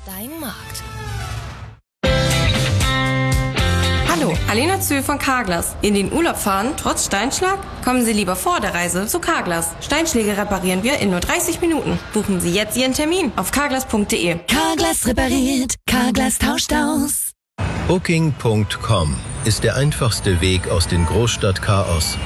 Dein Markt. Hallo, Alena Zöhl von Carglass. In den Urlaub fahren, trotz Steinschlag? Kommen Sie lieber vor der Reise zu Carglass. Steinschläge reparieren wir in nur 30 Minuten. Buchen Sie jetzt Ihren Termin auf carglass.de. Carglass repariert, Carglass tauscht aus. Booking.com ist der einfachste Weg aus dem Großstadtchaos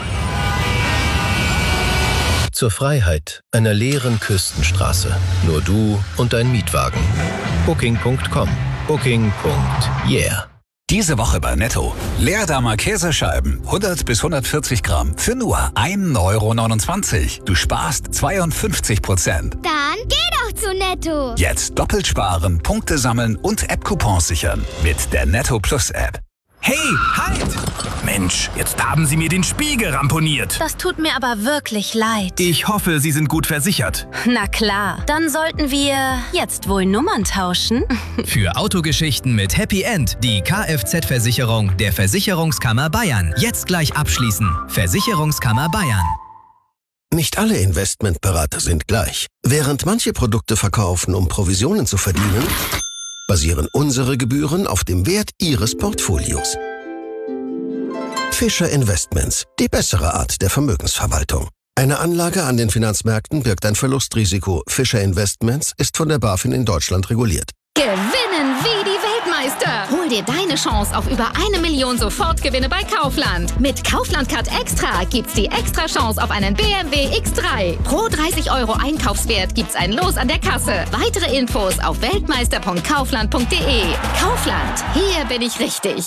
zur Freiheit einer leeren Küstenstraße. Nur du und dein Mietwagen. Booking.com. Booking.yeah. Diese Woche bei Netto. Leerdammer Käsescheiben, 100 bis 140 Gramm, für nur 1,29 €. Du sparst 52%. Dann geh doch zu Netto. Jetzt doppelt sparen, Punkte sammeln und App-Coupons sichern. Mit der Netto Plus App. Hey, halt! Mensch, jetzt haben Sie mir den Spiegel ramponiert. Das tut mir aber wirklich leid. Ich hoffe, Sie sind gut versichert. Na klar, dann sollten wir jetzt wohl Nummern tauschen. Für Autogeschichten mit Happy End die Kfz-Versicherung der Versicherungskammer Bayern. Jetzt gleich abschließen. Versicherungskammer Bayern. Nicht alle Investmentberater sind gleich. Während manche Produkte verkaufen, um Provisionen zu verdienen, basieren unsere Gebühren auf dem Wert Ihres Portfolios. Fischer Investments, die bessere Art der Vermögensverwaltung. Eine Anlage an den Finanzmärkten birgt ein Verlustrisiko. Fischer Investments ist von der BaFin in Deutschland reguliert. Gewinnen wie die Weltmeister. Hol dir deine Chance auf über 1 Million Sofortgewinne bei Kaufland. Mit Kaufland Card Extra gibt's die extra Chance auf einen BMW X3. Pro 30 € Einkaufswert gibt's ein Los an der Kasse. Weitere Infos auf weltmeister.kaufland.de. Kaufland, hier bin ich richtig.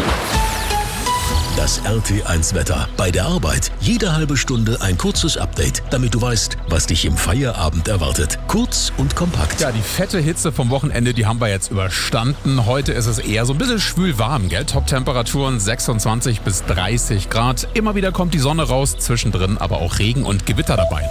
Das RT1-Wetter. Bei der Arbeit jede halbe Stunde ein kurzes Update, damit du weißt, was dich im Feierabend erwartet. Kurz und kompakt. Ja, die fette Hitze vom Wochenende, die haben wir jetzt überstanden. Heute ist es eher so ein bisschen schwül warm, gell? Top-Temperaturen 26 bis 30 Grad. Immer wieder kommt die Sonne raus, zwischendrin aber auch Regen und Gewitter dabei.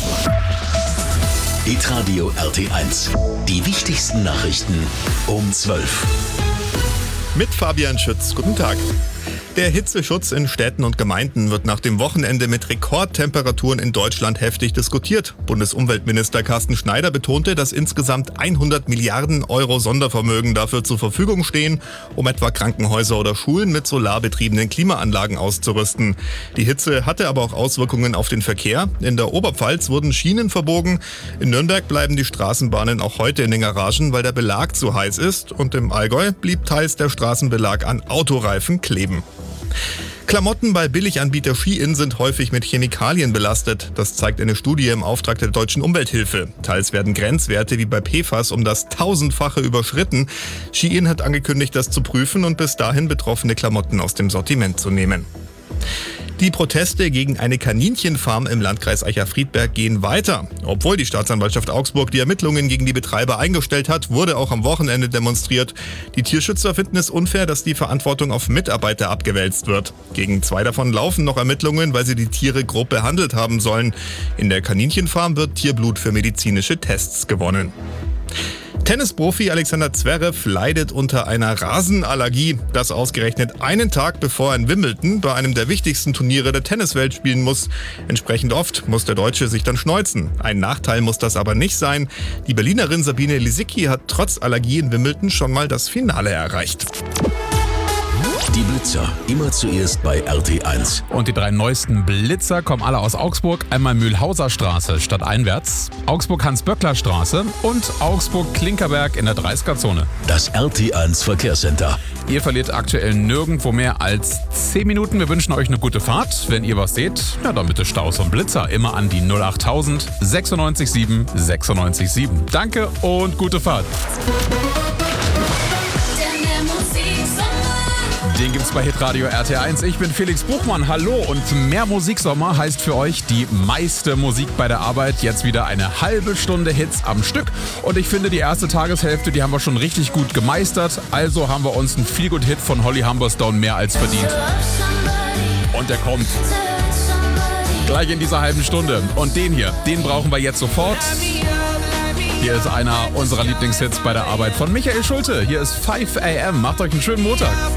Hitradio RT1. Die wichtigsten Nachrichten um 12. Mit Fabian Schütz. Guten Tag. Der Hitzeschutz in Städten und Gemeinden wird nach dem Wochenende mit Rekordtemperaturen in Deutschland heftig diskutiert. Bundesumweltminister Carsten Schneider betonte, dass insgesamt 100 Milliarden € Sondervermögen dafür zur Verfügung stehen, um etwa Krankenhäuser oder Schulen mit solarbetriebenen Klimaanlagen auszurüsten. Die Hitze hatte aber auch Auswirkungen auf den Verkehr. In der Oberpfalz wurden Schienen verbogen. In Nürnberg bleiben die Straßenbahnen auch heute in den Garagen, weil der Belag zu heiß ist. Und im Allgäu blieb teils der Straßenbelag an Autoreifen kleben. Klamotten bei Billiganbieter Shein sind häufig mit Chemikalien belastet. Das zeigt eine Studie im Auftrag der Deutschen Umwelthilfe. Teils werden Grenzwerte wie bei PFAS um das 1000-fache überschritten. Shein hat angekündigt, das zu prüfen und bis dahin betroffene Klamotten aus dem Sortiment zu nehmen. Die Proteste gegen eine Kaninchenfarm im Landkreis Eicher-Friedberg gehen weiter. Obwohl die Staatsanwaltschaft Augsburg die Ermittlungen gegen die Betreiber eingestellt hat, wurde auch am Wochenende demonstriert. Die Tierschützer finden es unfair, dass die Verantwortung auf Mitarbeiter abgewälzt wird. Gegen 2 davon laufen noch Ermittlungen, weil sie die Tiere grob behandelt haben sollen. In der Kaninchenfarm wird Tierblut für medizinische Tests gewonnen. Tennisprofi Alexander Zverev leidet unter einer Rasenallergie. Das ausgerechnet einen Tag bevor er in Wimbledon bei einem der wichtigsten Turniere der Tenniswelt spielen muss. Entsprechend oft muss der Deutsche sich dann schneuzen. Ein Nachteil muss das aber nicht sein. Die Berlinerin Sabine Lisicki hat trotz Allergie in Wimbledon schon mal das Finale erreicht. Die Blitzer, immer zuerst bei RT1. Und die 3 neuesten Blitzer kommen alle aus Augsburg. Einmal Mühlhauser Straße stadteinwärts, Augsburg-Hans-Böckler-Straße und Augsburg-Klinkerberg in der 30er-Zone. Das RT1 Verkehrscenter. Ihr verliert aktuell nirgendwo mehr als 10 Minuten. Wir wünschen euch eine gute Fahrt. Wenn ihr was seht, ja dann bitte Staus und Blitzer. Immer an die 08000 96 7 96 7. Danke und gute Fahrt. Den gibt's bei Hitradio RT1. Ich bin Felix Buchmann. Hallo, und mehr Musiksommer heißt für euch die meiste Musik bei der Arbeit. Jetzt wieder eine halbe Stunde Hits am Stück. Und ich finde, die erste Tageshälfte, die haben wir schon richtig gut gemeistert. Also haben wir uns einen Feelgood-Hit von Holly Humberstone mehr als verdient. Und der kommt gleich in dieser halben Stunde. Und den hier, den brauchen wir jetzt sofort. Hier ist einer unserer Lieblingshits bei der Arbeit von Michael Schulte. Hier ist 5 AM. Macht euch einen schönen Montag.